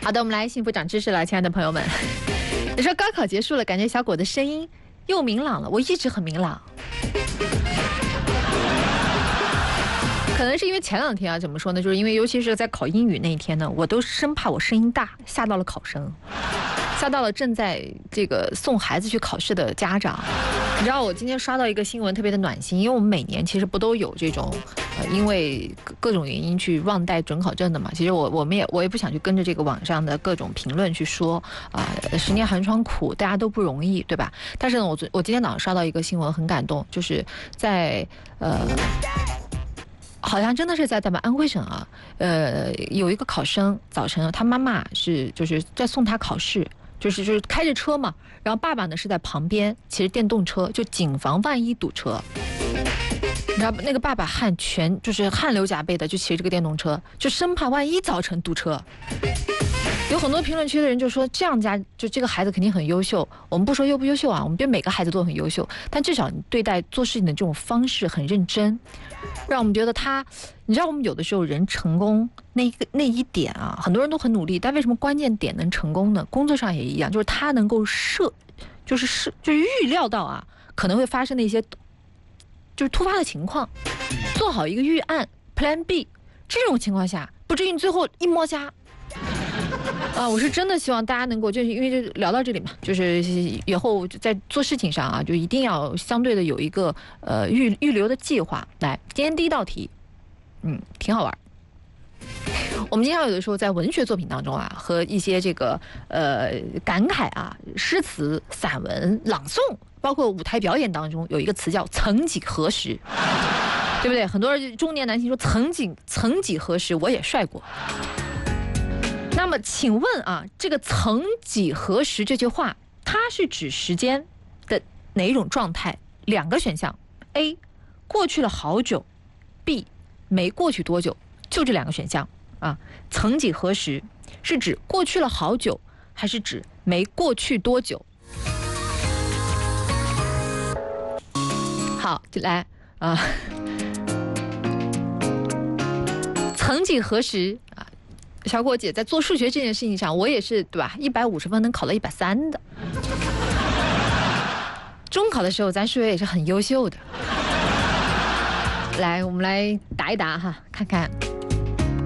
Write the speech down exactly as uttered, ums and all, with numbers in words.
好的，我们来幸福长知识了，亲爱的朋友们。你说高考结束了，感觉小果的声音又明朗了，我一直很明朗。可能是因为前两天啊，怎么说呢？就是因为尤其是在考英语那一天呢，我都生怕我声音大吓到了考生，吓到了正在这个送孩子去考试的家长。你知道我今天刷到一个新闻特别的暖心，因为我们每年其实不都有这种呃因为各种原因去忘带准考证的嘛。其实我我们也我也不想去跟着这个网上的各种评论去说啊、呃，十年寒窗苦，大家都不容易，对吧？但是呢，我我今天早上刷到一个新闻很感动，就是在呃。好像真的是在咱们安徽省啊，呃，有一个考生早晨，他妈妈是就是在送他考试，就是就是开着车嘛，然后爸爸呢是在旁边骑着电动车，就谨防万一堵车。你知道那个爸爸汗全就是汗流浃背的，就骑这个电动车，就生怕万一早晨堵车。有很多评论区的人就说，这样家就这个孩子肯定很优秀。我们不说优不优秀啊，我们觉得每个孩子都很优秀，但至少你对待做事情的这种方式很认真，让我们觉得他，你知道我们有的时候人成功那一个那一点啊，很多人都很努力，但为什么关键点能成功呢？工作上也一样，就是他能够设，就是是就是预料到啊可能会发生的一些就是突发的情况，做好一个预案 Plan B， 这种情况下不至于你最后一摸瞎。啊，我是真的希望大家能够，就是因为就聊到这里嘛，就是以后在做事情上啊，就一定要相对的有一个呃预预留的计划。来，今天第一道题，嗯，挺好玩。我们经常有的时候在文学作品当中啊，和一些这个呃感慨啊、诗词、散文、朗诵，包括舞台表演当中，有一个词叫“曾几何时”，对不对？很多中年男性说“曾几曾几何时，我也帅过”。那么请问啊，这个曾几何时这句话，它是指时间的哪一种状态？两个选项 A 过去了好久， B 没过去多久，就这两个选项啊。曾几何时是指过去了好久，还是指没过去多久？好，就来啊，曾几何时啊？小果姐在做数学这件事情上，我也是对吧？一百五十分能考到一百三的。中考的时候，咱数学也是很优秀的。来，我们来答一答哈，看看